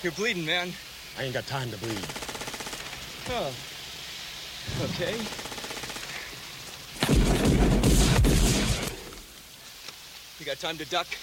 You're bleeding, man. I ain't got time to bleed. Oh. Okay. You got time to duck?